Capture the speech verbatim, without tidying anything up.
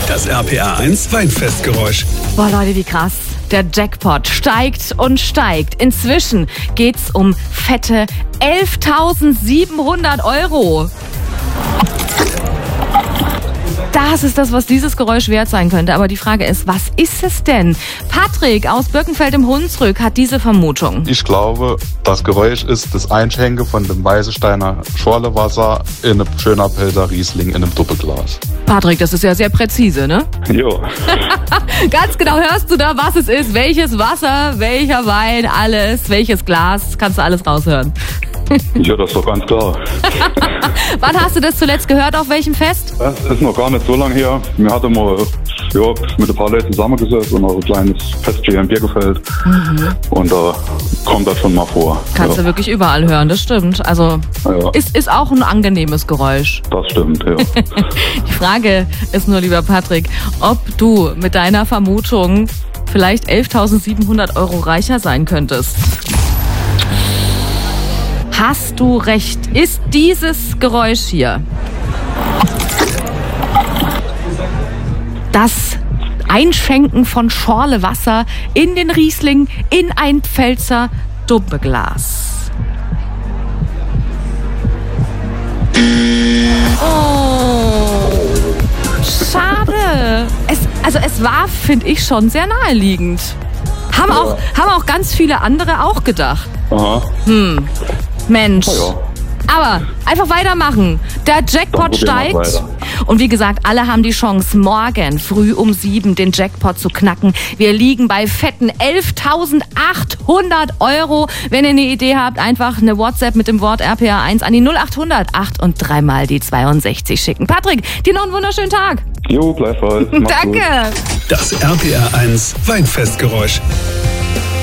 Das R P R eins Weinfestgeräusch. Boah, Leute, wie krass. Der Jackpot steigt und steigt. Inzwischen geht's um fette elftausendsiebenhundert Euro. Das ist das, was dieses Geräusch wert sein könnte. Aber die Frage ist, was ist es denn? Patrick aus Birkenfeld im Hunsrück hat diese Vermutung. Ich glaube, das Geräusch ist das Einschenken von dem Weißesteiner Schorlewasser in einem schöner Pelzer Riesling in einem Doppelglas. Patrick, das ist ja sehr präzise, ne? Jo. Ganz genau hörst du da, was es ist, welches Wasser, welcher Wein, alles, welches Glas, kannst du alles raushören. Ja, das ist doch ganz klar. Wann hast du das zuletzt gehört, auf welchem Fest? Das ist noch gar nicht so lange her. Wir hatten mal ja, mit ein paar Leuten zusammengesessen und noch ein kleines Festchen im Biergefeld. Mhm. Und da kommt das schon mal vor. Kannst ja. du wirklich überall hören, das stimmt. Also ja. ist, ist auch ein angenehmes Geräusch. Das stimmt, ja. Die Frage ist nur, lieber Patrick, ob du mit deiner Vermutung vielleicht elftausendsiebenhundert Euro reicher sein könntest. Hast du recht? Ist dieses Geräusch hier das Einschenken von Schorlewasser in den Riesling in ein Pfälzer Doppelglas? Oh, schade. Es, also es war, finde ich, schon sehr naheliegend. Haben, ja. auch, haben auch ganz viele andere auch gedacht. Aha. Hm. Mensch. Oh ja. Aber einfach weitermachen. Der Jackpot steigt. Und wie gesagt, alle haben die Chance, morgen früh um sieben den Jackpot zu knacken. Wir liegen bei fetten elftausendachthundert Euro. Wenn ihr eine Idee habt, einfach eine WhatsApp mit dem Wort R P R eins an die null achthundert acht und dreimal die zweiundsechzig schicken. Patrick, dir noch einen wunderschönen Tag. Jo, gleichfalls. Danke. Das R P R eins Weinfestgeräusch.